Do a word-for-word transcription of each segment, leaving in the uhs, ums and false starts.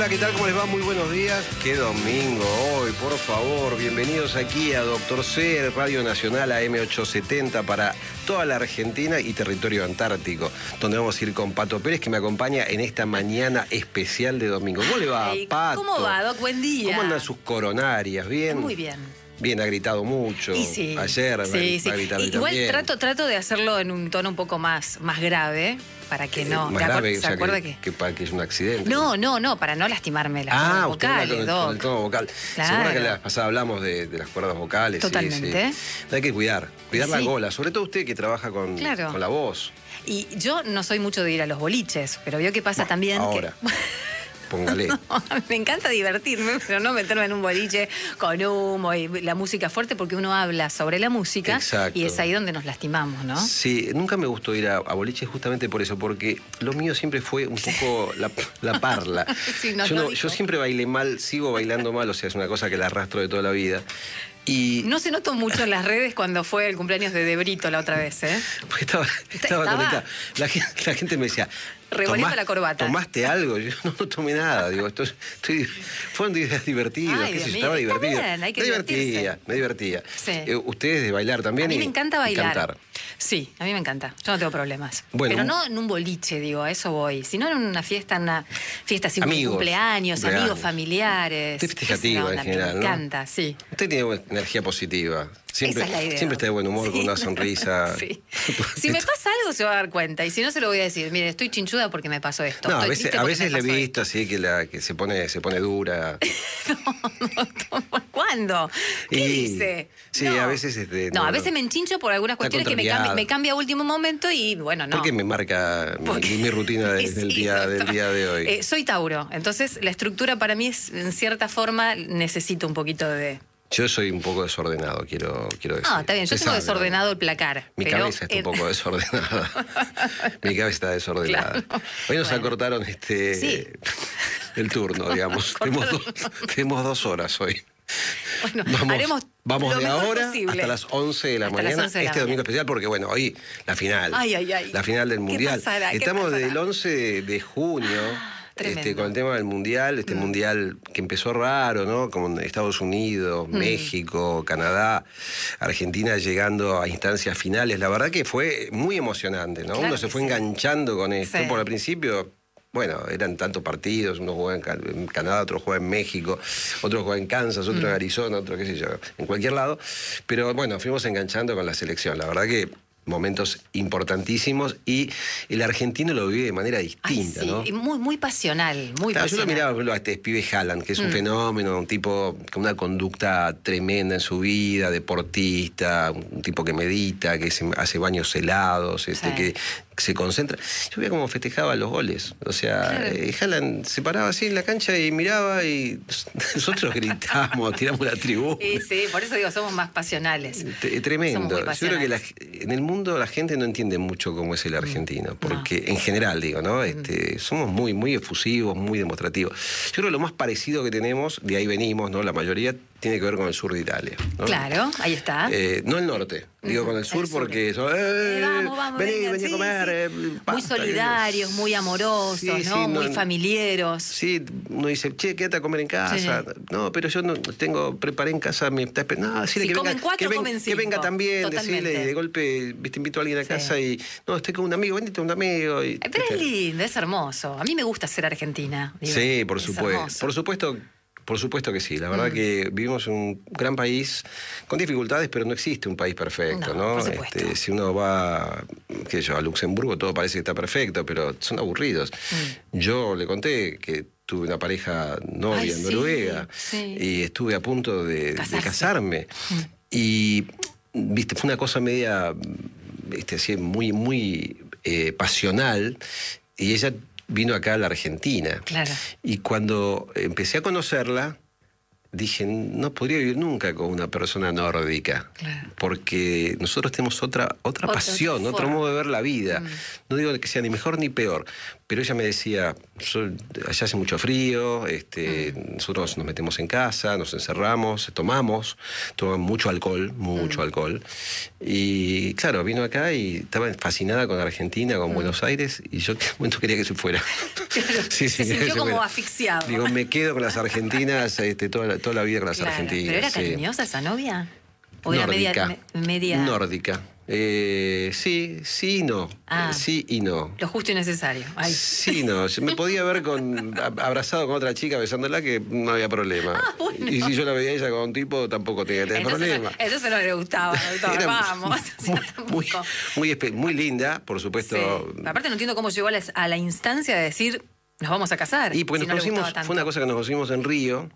Hola, ¿qué tal? ¿Cómo les va? Muy buenos días. Qué domingo hoy, por favor. Bienvenidos aquí a Doctor C, Radio Nacional A M ochocientos setenta para toda la Argentina y territorio antártico, donde vamos a ir con Pato Pérez, que me acompaña en esta mañana especial de domingo. ¿Cómo le va, Ay, Pato? ¿Cómo va, Doc? Buen día. ¿Cómo andan sus coronarias? ¿Bien? Muy bien. Bien, ha gritado mucho. Y sí, Ayer sí, sí. va a gritar hoy Igual también. trato, trato de hacerlo en un tono un poco más, más grave, para que no... Eh, más ¿te grave, acuer- o ¿Se sea, acuerda que, que...? que, para que es un accidente. No, no, no, para no lastimarme las Ah, cuerdas usted habla vocales, con el, Doc. con el tono vocal. Claro. Seguro que la vez pasada hablamos de, de las cuerdas vocales. Totalmente. Sí, sí. Hay que cuidar, cuidar Sí. la gola, sobre todo usted que trabaja con, Claro. con la voz. Y yo no soy mucho de ir a los boliches, pero veo que pasa Bueno, también ahora. que... Póngale. Me encanta divertirme, pero no meterme en un boliche con humo y la música fuerte, porque uno habla sobre la música. Exacto. Y es ahí donde nos lastimamos, ¿no? Sí, nunca me gustó ir a, a boliches justamente por eso, porque lo mío siempre fue un poco la, la parla. Sí, nos yo, lo no- dijo. yo siempre bailé mal, sigo bailando mal, o sea, es una cosa que la arrastro de toda la vida. Y No se notó mucho en las redes cuando fue el cumpleaños de Debrito la otra vez, ¿eh? porque estaba, estaba Estaba- conectada. La, gen- la gente me decía, Revolviendo "¿Tomás- la corbata". ¿Tomaste algo? Yo no, no tomé nada. Digo, esto es- estoy, fueron días divertidos, Ay, qué sé Dios yo, mío, estaba está divertido. bien, hay que me divertirse. divertía, me divertía. Sí. Eh, ¿Ustedes de bailar también? A mí y- me encanta y bailar. cantar. Sí, a mí me encanta. Yo no tengo problemas. Bueno, Pero un- no en un boliche, digo, a eso voy. Sino en una fiesta, en una fiesta así, un Amigos, cumpleaños, cumpleaños. amigos, familiares. Usted festejativa Esa en onda, general, Me ¿no? encanta, sí. Usted tiene buena energía positiva. Siempre, Esa es la idea. siempre está de buen humor, Sí, con una no, sonrisa. sí. Si me pasa algo se va a dar cuenta. Y si no, se lo voy a decir. Mire, estoy chinchuda porque me pasó esto. No, a Estoy veces, triste a porque veces me le he pasó visto así que, la, que se, pone, se pone dura. ¿Cuándo? ¿Qué Y- dice? sí, No. a veces, este, No, no, a veces no. me enchincho por algunas Está cuestiones que me contrariada. cambia, me cambia a último momento y bueno, no. ¿Por qué me marca mi- Porque- mi, rutina de- Sí, del, día, del doctor. día de hoy? Eh, soy Tauro, entonces la estructura para mí es, en cierta forma, necesito un poquito de... Yo soy un poco desordenado, quiero, quiero decir. Ah, está bien, yo Se tengo sabe, desordenado el placar. Mi pero cabeza está en- un poco desordenada. Mi cabeza está desordenada. Claro. Hoy nos Bueno. acortaron este Sí. el turno, digamos. tenemos, dos, tenemos dos horas hoy. Bueno, Vamos, haremos vamos lo de mejor ahora posible. hasta las once de la Hasta las mañana, once de la este domingo mañana. especial, porque bueno, hoy la final. Ay, ay, ay. La final del ¿Qué Mundial. pasará? ¿Qué Estamos pasará? del once de, de junio. Tremendo. Este, con el tema del Mundial, este Mm. Mundial que empezó raro, ¿no? Como en Estados Unidos, Mm. México, Canadá, Argentina llegando a instancias finales. La verdad que fue muy emocionante, ¿no? Claro Uno se que fue sí. enganchando con esto. Sí. Por el principio, bueno, eran tantos partidos, uno jugaba en, Ca- en Canadá, otro jugaba en México, otro jugaba en Kansas, otro Mm. en Arizona, otro qué sé yo, en cualquier lado. Pero bueno, fuimos enganchando con la selección. La verdad que momentos importantísimos y el argentino lo vive de manera Ay, distinta, sí, ¿no? y muy, muy pasional, muy Claro, yo lo pasional. miraba, por ejemplo, a este pibe Haaland, que es un Mm. fenómeno, un tipo con una conducta tremenda en su vida, deportista, un tipo que medita, que se- hace baños helados, este, Sí. que se concentra. Yo veía cómo festejaba los goles. O sea, Claro. eh, Haaland se paraba así en la cancha y miraba y nosotros gritamos, tiramos la tribuna. Sí, sí, por eso digo, somos más pasionales. T- Tremendo. Somos muy Yo creo que la- pasionales. en el mundo la gente no entiende mucho cómo es el argentino, porque en general, digo, ¿no? Este, somos muy, muy efusivos, muy demostrativos. Yo creo que lo más parecido que tenemos, de ahí venimos, ¿no? La mayoría tiene que ver con el sur de Italia, ¿no? Claro, ahí está. Eh, no el norte, digo Ujú, con el sur el sur. porque son, Eh, eh, vamos, vamos, vení, vengan, vení a sí, comer. sí. eh, Muy pasta, solidarios, muy amorosos, Sí, ¿no? sí, muy no- familiares. Sí, uno dice, che, quédate a comer en casa. No, pero yo no tengo, preparé en casa, me está esperando. No, decirle Si que, comen venga, cuatro, que, ven- comen que cinco. venga también, Totalmente. decirle, y de golpe, viste, invito a alguien a Sí. casa y, no, estoy con un amigo, venite un amigo. Y, Ay, pero es ¿viste? lindo, es hermoso. A mí me gusta ser argentina. digo, Sí, por es supuesto. hermoso. Por supuesto. Por supuesto que sí, la verdad Mm. que vivimos en un gran país con dificultades, pero no existe un país perfecto, No, ¿no? por supuesto. Este, si uno va, qué sé yo, a Luxemburgo, todo parece que está perfecto, pero son aburridos. Mm. Yo le conté que tuve una pareja novia Ay, en sí, Noruega sí. y estuve a punto de, de Casarse. casarme. Mm. Y, viste, fue una cosa media, este, así, muy, muy eh, pasional, y ella vino acá a la Argentina. Claro. Y cuando empecé a conocerla, dije, no podría vivir nunca con una persona nórdica, Claro. porque nosotros tenemos otra, otra Otra pasión, forma. otro modo de ver la vida. Mm. No digo que sea ni mejor ni peor, pero ella me decía, yo, allá hace mucho frío, este, mm. nosotros nos metemos en casa, nos encerramos, tomamos, tomamos mucho alcohol, mucho mm. alcohol. Y claro, vino acá y estaba fascinada con Argentina, con mm. Buenos Aires, y yo en un momento quería que se fuera. Claro, sí, sí, se sintió como fuera. asfixiado. Digo, me quedo con las argentinas, este, toda, la, toda la vida con las claro, argentinas. ¿Pero era sí. cariñosa esa novia? ¿O Nórdica. era media, media... Nórdica. Eh, sí, sí y no. Ah, eh, sí y no. Lo justo y necesario. Ay. Sí, no. Me podía ver con, abrazado con otra chica besándola que no había problema. Ah, bueno. Y si yo la veía ella con un tipo, tampoco tenía que tener entonces problema. No, entonces no le gustaba, doctor. Era Vamos. Muy, muy, muy, muy linda, por supuesto. Sí. Aparte no entiendo cómo llegó a la, a la instancia de decir... Nos vamos a casar. Y porque si nos no conocimos, fue una cosa que nos conocimos en Río.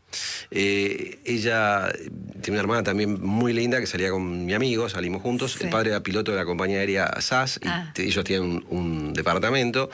Eh, ella tiene una hermana también muy linda que salía con mi amigo, salimos juntos. Sí. El padre era piloto de la compañía aérea S A S ah. y ellos tienen un, un departamento.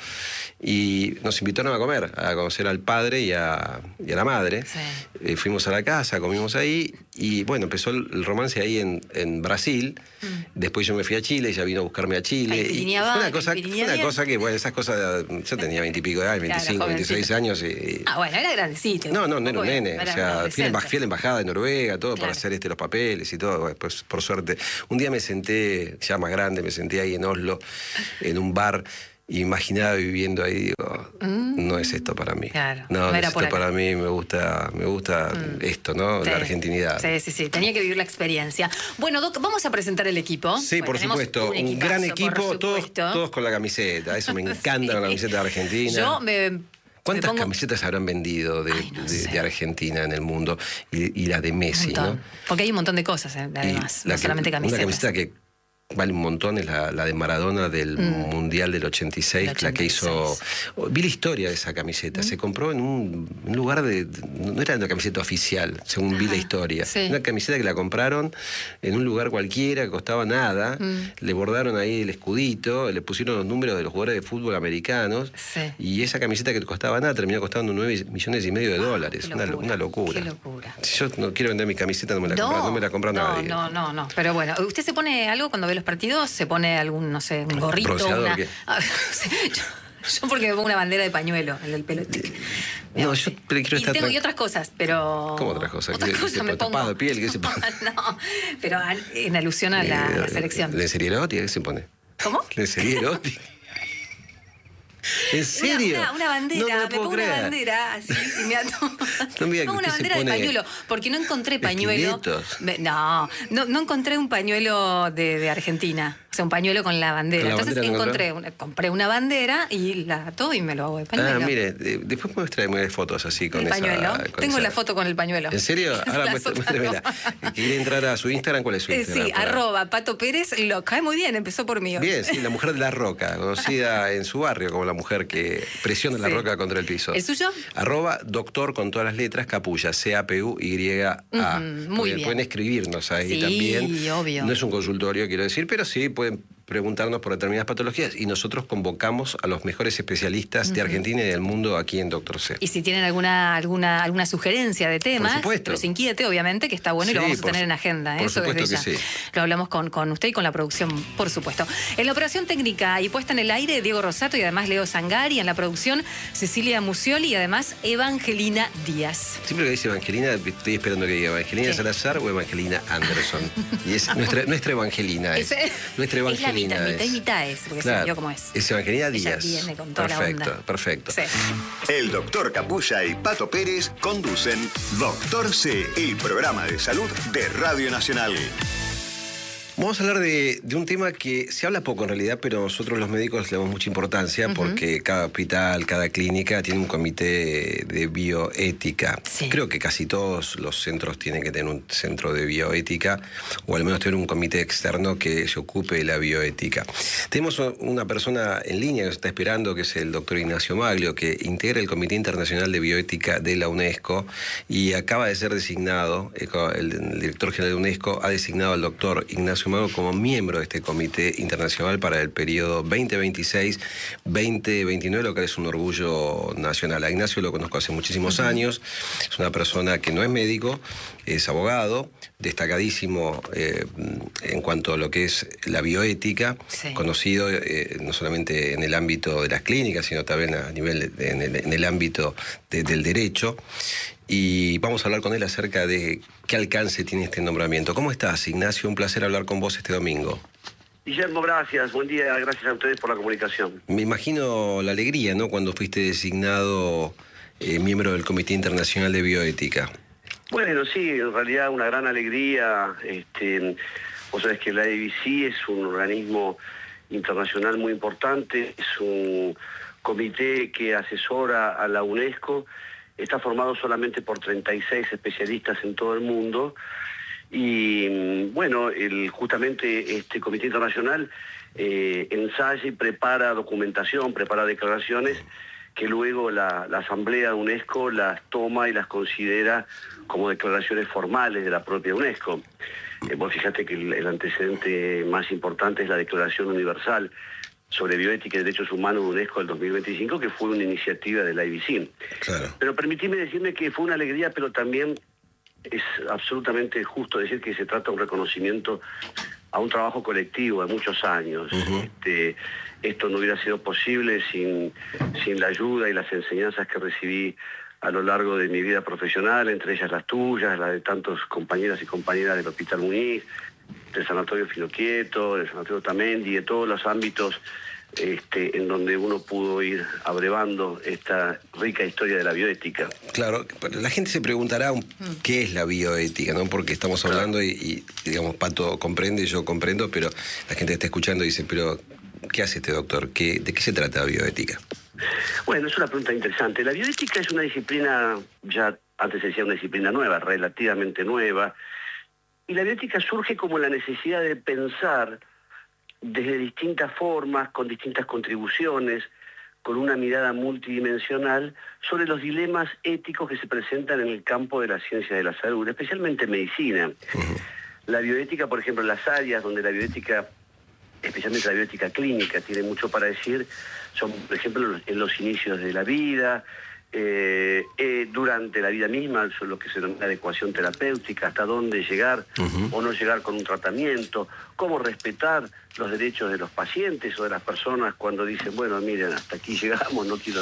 Y nos invitaron a comer, a conocer al padre y a, y a la madre. Sí. Eh, fuimos a la casa, comimos ahí. Y bueno, empezó el, el romance ahí en, en Brasil. Mm. Después yo me fui a Chile, ella vino a buscarme a Chile. Ay, y fue una cosa, fue una cosa que, bueno, esas cosas, yo tenía veintipico de años, veinticinco, veintiséis años. Y, ah, bueno, era grandecito. No, no, no era un nene. O sea, fui a la embajada de Noruega, todo claro. para hacer este, los papeles y todo. Pues, por suerte. Un día me senté, ya más grande, me senté ahí en Oslo, en un bar. Y imaginaba viviendo ahí, digo, mm. no es esto para mí. Claro, no, no, no era es esto para mí, me gusta, me gusta mm. esto, ¿no? Sí. La argentinidad. Sí, sí, sí, tenía que vivir la experiencia. Bueno, Doc, vamos a presentar el equipo. Sí, por supuesto, un, un gran equipo, todos, todos con la camiseta, eso me encanta, sí. con la camiseta de Argentina. Yo me... ¿Cuántas pongo... camisetas habrán vendido de, Ay, no de, sé. de Argentina en el mundo? Y, y la de Messi, ¿no? Porque hay un montón de cosas, eh, además, y no que, solamente camisetas. Una camiseta que vale un montón, es la, la de Maradona del mm. Mundial del ochenta y seis, el ochenta y seis, la que hizo... Vi la historia de esa camiseta, mm. se compró en un, un lugar de... No era una camiseta oficial, según Ajá, vi la historia. Sí. Una camiseta que la compraron en un lugar cualquiera, que costaba nada, mm. le bordaron ahí el escudito, le pusieron los números de los jugadores de fútbol americanos, sí. y esa camiseta que costaba nada terminó costando nueve millones y medio de dólares. Qué una, locura, una locura. Qué locura. Si yo no quiero vender mi camiseta, no me la no, compra, no me la compra no, nadie. No, no, no. Pero bueno, ¿usted se pone algo cuando ve los partidos? ¿Se pone algún, no sé, un gorrito? Una... yo, yo porque me pongo una bandera de pañuelo en el pelo. No, yo quiero y estar... tengo y otras cosas, pero... ¿Cómo otras cosas? Otras ¿Qué, cosas qué me se pongo... tapado de piel? ¿Qué se pone? No, pero en alusión a la, eh, la selección. ¿Lencería erótica? ¿Qué se pone? ¿Cómo? ¿Lencería erótica? ¿En serio? Una, una, una bandera, no, no me pongo creer. una bandera así y me ato. No me pongo una bandera pone de pañuelo, porque no encontré pañuelo. Me, no, no, no encontré un pañuelo de, de Argentina. O sea, un pañuelo con la bandera. ¿Con la Entonces bandera encontré una, compré una bandera y la ato y me lo hago de pañuelo. Ah, mire, de, después muéstrame fotos así con ¿El esa... pañuelo? Con Tengo esa... la foto con el pañuelo. ¿En serio? Ahora muéstremela. ¿Quiere entrar a su Instagram? ¿Cuál es su Instagram? Sí, para... arroba Pato Pérez, lo cae muy bien, empezó por mí. Bien, sí, la mujer de la roca, conocida en su barrio como la mujer que presiona sí. la roca contra el piso. ¿El suyo? Arroba doctor con todas las letras, Capulla, C A P U Y A. Mm, muy pueden, bien. Pueden escribirnos ahí sí, también. Sí, obvio. No es un consultorio, quiero decir, pero sí pueden preguntarnos por determinadas patologías y nosotros convocamos a los mejores especialistas uh-huh. de Argentina y del mundo aquí en Doctor C. Y si tienen alguna alguna alguna sugerencia de temas, pero se inquiete, obviamente, que está bueno y sí, lo vamos a tener en agenda. Por Eso supuesto desde que ya. sí. Lo hablamos con, con usted y con la producción, por supuesto. En la operación técnica y puesta en el aire, Diego Rosato y además Leo Zangari. En la producción, Cecilia Musioli y además Evangelina Díaz. Siempre que dice Evangelina, estoy esperando que diga Evangelina sí. Salazar o Evangelina Anderson. Y es nuestra, nuestra Evangelina. Es, es, nuestra Evangelina. Es la mitad, es. mitad y mitad es, porque claro, se vio cómo es. Es Evangelina Díaz. Ella viene con toda perfecto, la onda. Perfecto, sí. El doctor Capulla y Pato Pérez conducen Doctor C, el programa de salud de Radio Nacional. Vamos a hablar de, de un tema que se habla poco en realidad, pero nosotros los médicos le damos mucha importancia uh-huh. porque cada hospital, cada clínica tiene un comité de bioética. Sí. Creo que casi todos los centros tienen que tener un centro de bioética o al menos tener un comité externo que se ocupe de la bioética. Tenemos una persona en línea que nos está esperando, que es el doctor Ignacio Maglio, que integra el Comité Internacional de Bioética de la UNESCO y acaba de ser designado, el director general de UNESCO ha designado al doctor Ignacio sumado como miembro de este Comité Internacional para el periodo veinte veintiséis veinte veintinueve, lo que es un orgullo nacional. A Ignacio lo conozco hace muchísimos uh-huh. años, es una persona que no es médico, es abogado, destacadísimo eh, en cuanto a lo que es la bioética, sí. conocido eh, no solamente en el ámbito de las clínicas, sino también a nivel de, en, el, en el ámbito de, del derecho. Y vamos a hablar con él acerca de qué alcance tiene este nombramiento. ¿Cómo estás, Ignacio? Un placer hablar con vos este domingo. Guillermo, gracias. Buen día. Gracias a ustedes por la comunicación. Me imagino la alegría, ¿no?, cuando fuiste designado eh, miembro del Comité Internacional de Bioética. Bueno, sí, en realidad una gran alegría. Este, vos sabés que la A B C es un organismo internacional muy importante, es un comité que asesora a la UNESCO. Está formado solamente por treinta y seis especialistas en todo el mundo y, bueno, el, justamente este Comité Internacional eh, ensaya y prepara documentación, prepara declaraciones que luego la, la Asamblea de UNESCO las toma y las considera como declaraciones formales de la propia UNESCO. Eh, vos fíjate que el, el antecedente más importante es la Declaración Universal sobre Bioética y Derechos Humanos de UNESCO del dos mil veinticinco, que fue una iniciativa de la A B C. Claro. Pero permitime decirme que fue una alegría, pero también es absolutamente justo decir que se trata de un reconocimiento a un trabajo colectivo de muchos años. Uh-huh. este, esto no hubiera sido posible sin, sin la ayuda y las enseñanzas que recibí a lo largo de mi vida profesional, entre ellas las tuyas, las de tantos compañeras y compañeras del Hospital Muniz, del Sanatorio Filoquieto, del Sanatorio Tamendi, de todos los ámbitos este, en donde uno pudo ir abrevando esta rica historia de la bioética. Claro, la gente se preguntará qué es la bioética, ¿no? Porque estamos hablando y, y digamos, Pato comprende, yo comprendo, pero la gente está escuchando y dice, pero ¿qué hace este doctor? ¿Qué, ¿De qué se trata la bioética? Bueno, es una pregunta interesante. La bioética es una disciplina, ya antes se decía una disciplina nueva, relativamente nueva, y la bioética surge como la necesidad de pensar desde distintas formas, con distintas contribuciones, con una mirada multidimensional sobre los dilemas éticos que se presentan en el campo de la ciencia de la salud, especialmente en medicina. Uh-huh. La bioética, por ejemplo, en las áreas donde la bioética, especialmente la bioética clínica, tiene mucho para decir, son, por ejemplo, en los inicios de la vida, Eh, eh, durante la vida misma, eso es lo que se denomina adecuación terapéutica, hasta dónde llegar uh-huh. o no llegar con un tratamiento, cómo respetar los derechos de los pacientes o de las personas cuando dicen, bueno, miren, hasta aquí llegamos, no quiero